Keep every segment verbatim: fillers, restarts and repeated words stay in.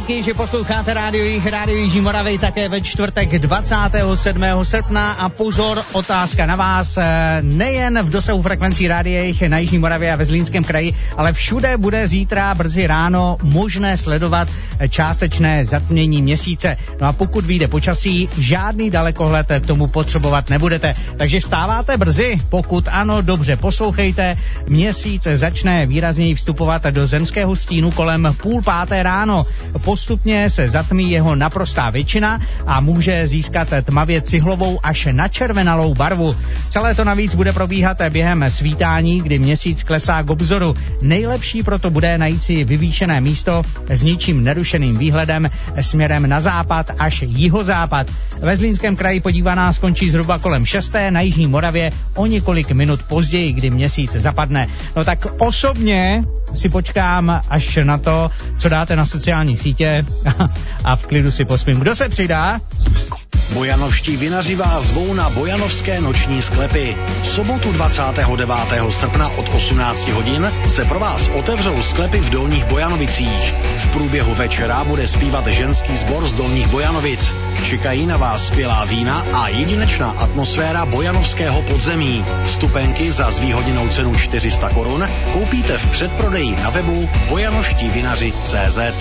díky, že posloucháte Rádio Jih, Rádio Jižní Moravy také ve čtvrtek dvacátého sedmého srpna a pozor, otázka na vás, nejen v dosahu frekvencí Rádia Jih na Jižní Moravě a ve Zlínském kraji, ale všude bude zítra brzy ráno možné sledovat částečné zatmění měsíce. No a pokud vyjde počasí, žádný dalekohled k tomu potřebovat nebudete. Takže vstáváte brzy? Pokud ano, dobře poslouchejte. Měsíc začne výrazněji vstupovat do zemského stínu kolem půl páté ráno. Postupně se zatmí jeho naprostá většina a může získat tmavě cihlovou až načervenalou barvu. Celé to navíc bude probíhat během svítání, kdy měsíc klesá k obzoru. Nejlepší proto bude najít si vyvýšené místo s ničím nerušeným výhledem směrem na západ až jihozápad. Ve Zlínském kraji podívaná skončí zhruba kolem šesté, na Jižní Moravě o několik minut později, kdy měsíc zapadne. No tak osobně si počkám až na to, co dáte na sociální sítě a v klidu si pospím. Kdo se přidá? Bojanovští vinaři vás zvou na bojanovské noční sklepy. V sobotu dvacátého devátého srpna od osmnácti hodin se pro vás otevřou sklepy v Dolních Bojanovicích. V průběhu večera bude zpívat ženský sbor z Dolních Bojanovic. Čekají na vás skvělá vína a jedinečná atmosféra bojanovského podzemí. Vstupenky za zvýhodněnou cenu čtyři sta korun koupíte v předprodeji na webu bojanovštivinaři tečka cé zet.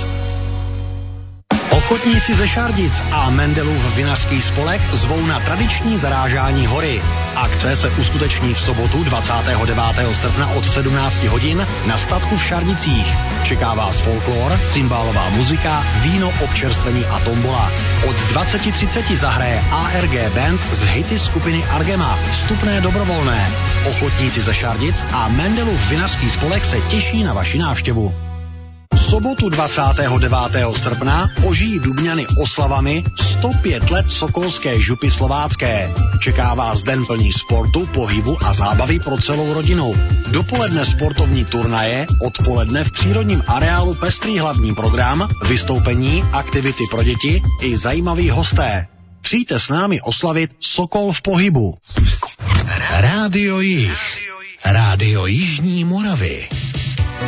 Ochotníci ze Šardic a Mendelův vinařský spolek zvou na tradiční zarážání hory. Akce se uskuteční v sobotu dvacátého devátého srpna od sedmnácti hodin na statku v Šardicích. Čeká vás folklor, cymbálová muzika, víno, občerstvení a tombola. Od dvacet třicet zahraje á er gé band z hity skupiny Argema, vstupné dobrovolné. Ochotníci ze Šardic a Mendelův vinařský spolek se těší na vaši návštěvu. V sobotu dvacátého devátého srpna ožijí Dubňany oslavami sto pět let Sokolské župy slovácké. Čeká vás den plný sportu, pohybu a zábavy pro celou rodinu. Dopoledne sportovní turnaje, odpoledne v přírodním areálu pestrý hlavní program, vystoupení, aktivity pro děti i zajímaví hosté. Přijďte s námi oslavit Sokol v pohybu. Rádio Jih. Rádio Jižní Moravy.